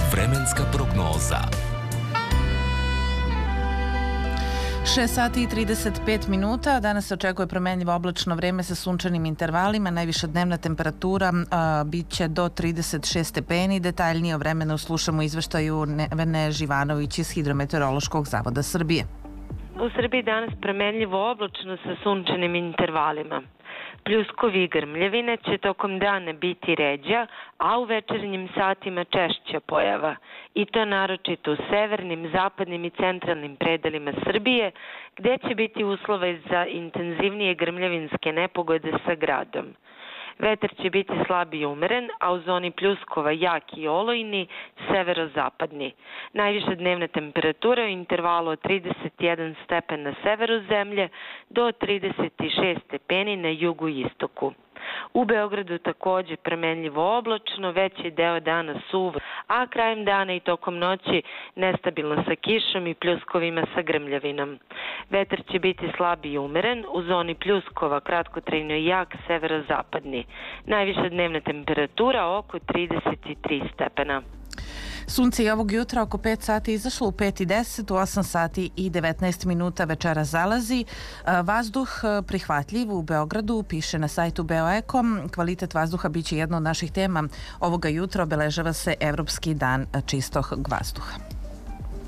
Vremenska prognoza. 6 sati i 35 minuta. Danas se očekuje promenljivo oblačno vreme sa sunčanim intervalima. Najviša dnevna temperatura bit će do 36 stepeni. Detaljnije o vremenu slušamo izveštaju Nevene Živanović iz Hidrometeorološkog zavoda Srbije. U Srbiji danas promenljivo oblačno sa sunčanim intervalima. Pljuskovi i grmljavine će tokom dana biti ređa, a u večernjim satima češća pojava. I to naročito u severnim, zapadnim i centralnim predelima Srbije, gde će biti uslova za intenzivnije grmljavinske nepogode sa gradom. Vetar će biti slab i umeren, a u zoni pljuskova jak i olujni, severozapadni. Najviša dnevna temperatura u intervalu od 31 stepen na severu zemlje do 36 stepeni na jugu i istoku. U Beogradu takođe promenljivo oblačno, veći deo dana suv, a krajem dana i tokom noći nestabilno sa kišom i pljuskovima sa grmljavinom. Vetar će biti slab i umeren, u zoni pljuskova kratkotrajno jak severozapadni. Najviša dnevna temperatura oko 33 stepena. Sunce je ovog jutra oko 5 sati izašlo, u 5:10, u 8 sati i 19 minuta večera zalazi. Vazduh prihvatljiv u Beogradu, piše na sajtu Beoeko. Kvalitet vazduha biće jedna od naših tema. Ovoga jutra obeležava se Evropski dan čistog vazduha.